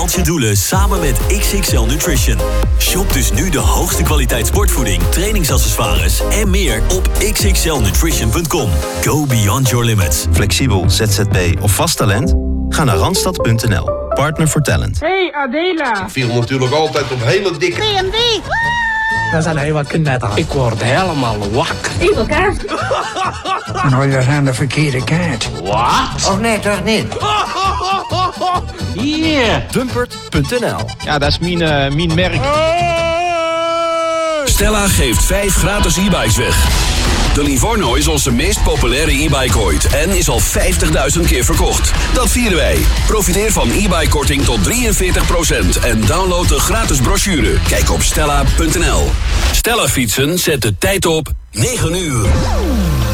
behaalt je doelen samen met XXL Nutrition. Shop dus nu de hoogste kwaliteit sportvoeding, trainingsaccessoires en meer op xxlnutrition.com. Go beyond your limits. Flexibel, ZZP of vast talent? Ga naar Randstad.nl. Partner voor talent. Hey Adela. Ik viel natuurlijk altijd op hele dikke... BMW. We zijn heel wat knetter. Ik word helemaal wakker. Even kaart. Nou, je aan de verkeerde kaart. Wat? Of nee, toch niet? Hier. Dumpert.nl. Ja, dat is mijn merk. Stella geeft 5 gratis e-bikes weg. De Livorno is onze meest populaire e-bike ooit en is al 50.000 keer verkocht. Dat vieren wij. Profiteer van e-bike-korting tot 43% en download de gratis brochure. Kijk op stella.nl. Stella fietsen zet de tijd op 9 uur.